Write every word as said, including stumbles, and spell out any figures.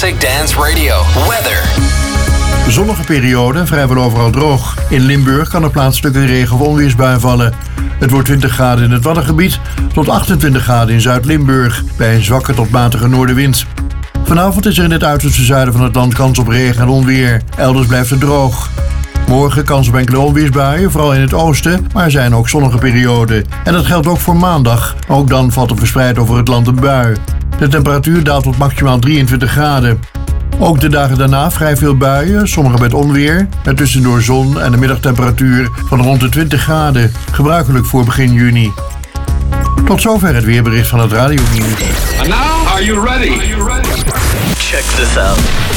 Classic Dance Radio. Weather. Zonnige periode en vrijwel overal droog. In Limburg kan er plaatselijk een regen- of onweersbui vallen. Het wordt twintig graden in het Waddengebied tot achtentwintig graden in Zuid-Limburg, bij een zwakke tot matige noordenwind. Vanavond is er in het uiterste zuiden van het land kans op regen en onweer. Elders blijft het droog. Morgen kans op enkele onweersbuien, vooral in het oosten, maar er zijn ook zonnige perioden. En dat geldt ook voor maandag. Ook dan valt er verspreid over het land een bui. De temperatuur daalt tot maximaal drieëntwintig graden. Ook de dagen daarna vrij veel buien, sommige met onweer, met tussendoor zon en een middagtemperatuur van rond de twintig graden, gebruikelijk voor begin juni. Tot zover het weerbericht van het Radio Nieuws. And now, are you ready? Are you ready? Check this out.